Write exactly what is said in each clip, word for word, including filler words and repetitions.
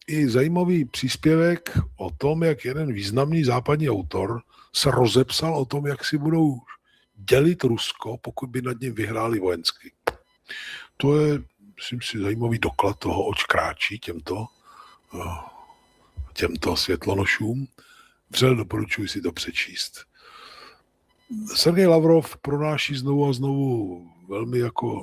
i zajímavý příspěvek o tom, jak jeden významný západní autor se rozepsal o tom, jak si budou dělit Rusko, pokud by nad ním vyhráli vojensky. To je, myslím si, zajímavý doklad toho, oč kráčí těmto, těmto světlonošům. Vřel doporučuji si to přečíst. Sergej Lavrov pronáší znovu a znovu velmi jako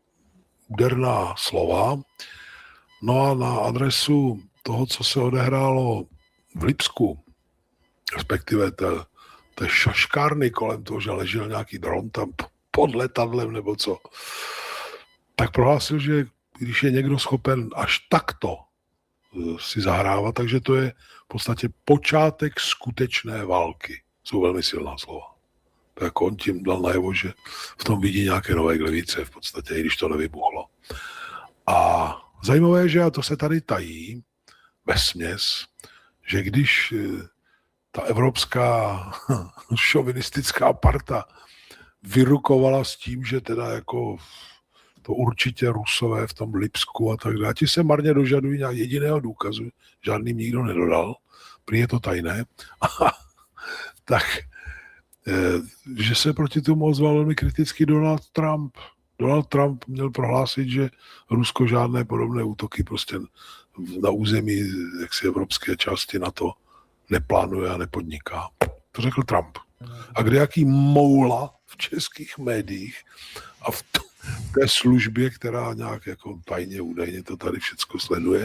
úderná slova. No a na adresu toho, co se odehrálo v Lipsku, respektive té, té šaškárny kolem toho, že ležel nějaký dron tam pod letadlem nebo co, tak prohlásil, že když je někdo schopen až takto si zahrávat, takže to je v podstatě počátek skutečné války. Jsou velmi silná slova. Tak on tím dal najevo, že v tom vidí nějaké nové glivice v podstatě, i když to nevybuchlo. A zajímavé je, že a to se tady tají vesměs, že když ta evropská šovinistická parta vyrukovala s tím, že teda jako to určitě Rusové v tom Lipsku a tak dále, ti se marně dožadují nějak jediného důkazu, žádným nikdo nedodal, prý je to tajné, tak že se proti tomu ozval velmi kriticky Donald Trump. Donald Trump měl prohlásit, že Rusko žádné podobné útoky prostě na území jaksi evropské části NATO neplánuje a nepodniká. To řekl Trump. A kde jaký moula v českých médiích a v té službě, která nějak jako tajně údajně to tady všecko sleduje,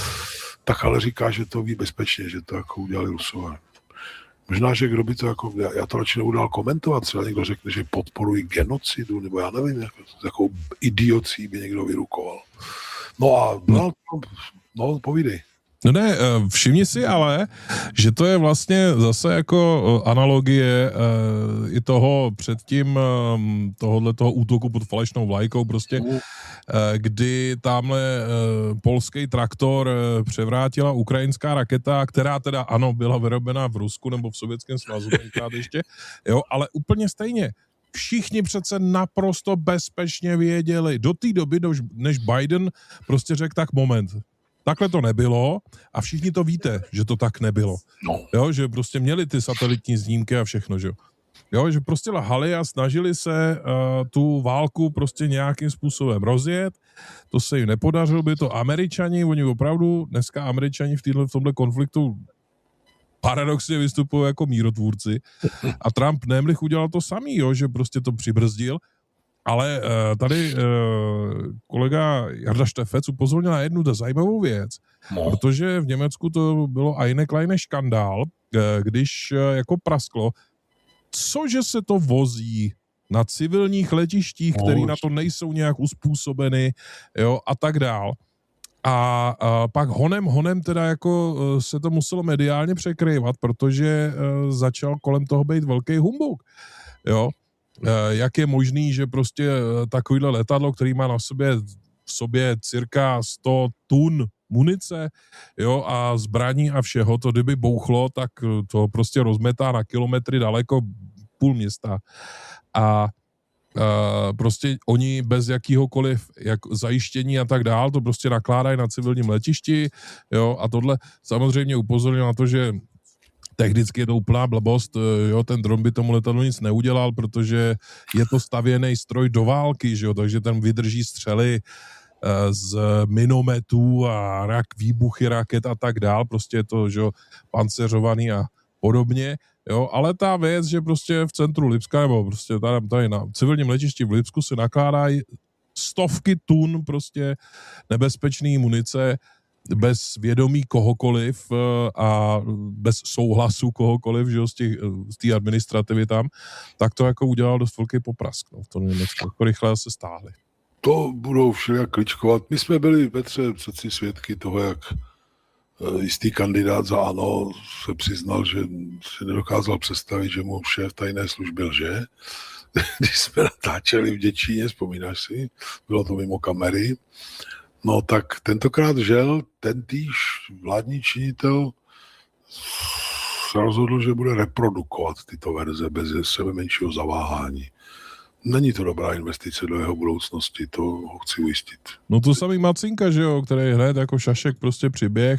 tak ale říká, že to ví bezpečně, že to jako udělali Rusové. Možná, že kdo by to jako, já, já to radši nebudu dál komentovat, třeba někdo řekne, že podporují genocidu, nebo já nevím, jako, jakou idiocí by někdo vyrukoval. No a no, no povídej. No ne, všimni si ale, že to je vlastně zase jako analogie i toho předtím tohohle toho útoku pod falešnou vlajkou prostě, kdy tamhle polský traktor převrátila ukrajinská raketa, která teda ano, byla vyrobena v Rusku nebo v Sovětském svazu tenkrát ještě, jo, ale úplně stejně. Všichni přece naprosto bezpečně věděli do té doby, než Biden prostě řekl tak moment. Takhle to nebylo a všichni to víte, že to tak nebylo. No. Jo, že prostě měli ty satelitní snímky a všechno, že jo. Jo, že prostě lhali a snažili se uh, tu válku prostě nějakým způsobem rozjet. To se jim nepodařilo, by to Američani, oni opravdu, dneska Američani v, týhle, v tomhle konfliktu paradoxně vystupují jako mírotvůrci a Trump nemlich udělal to samý, jo, že prostě to přibrzdil. Ale uh, tady uh, kolega Jarda Štefec upozornil na jednu zajímavou věc, no. Protože v Německu to bylo eine kleine škandál, uh, když uh, jako prasklo, cože se to vozí na civilních letištích, no. Které na to nejsou nějak uspůsobeny, jo, a tak dál. A uh, pak honem, honem teda jako uh, se to muselo mediálně překrývat, protože uh, začal kolem toho být velký humbuk, jo. Jak je možný, že prostě takovýhle letadlo, který má na sobě v sobě cirka sto tun munice, jo, a zbraní a všeho, to kdyby bouchlo, tak to prostě rozmetá na kilometry daleko půl města. A Uh, prostě oni bez jakýhokoliv jak zajištění a tak dál, to prostě nakládají na civilním letišti, jo, a tohle samozřejmě upozorňuje na to, že technicky je to úplná blbost, jo, ten dron by tomu letadlu nic neudělal, protože je to stavěný stroj do války, že jo, takže ten vydrží střely z minometů a rak, výbuchy raket a tak dál, prostě je to, že jo, panceřovaný a podobně, jo, ale ta věc, že prostě v centru Lipska, nebo prostě tady, tady na civilním letišti v Lipsku se nakládají stovky tun prostě nebezpečný munice, bez vědomí kohokoliv a bez souhlasu kohokoliv, že jo, z té administrativy tam, tak to jako udělal dost velký poprask, no, v tom Německu. Jako rychle se stáhli. To budou všelijak kličkovat. My jsme byli, Petře, přeci svědky toho, jak jistý kandidát za ANO se přiznal, že si nedokázal představit, že mu šéf tajné služby lže. Když jsme natáčeli v Děčíně, vzpomínáš si, bylo to mimo kamery. No tak tentokrát žel, tentýž vládní činitel se rozhodl, že bude reprodukovat tyto verze bez sebe menšího zaváhání. Není to dobrá investice do jeho budoucnosti, to ho chci ujistit. No to samý Macinka, že jo, který hned jako šašek prostě přiběh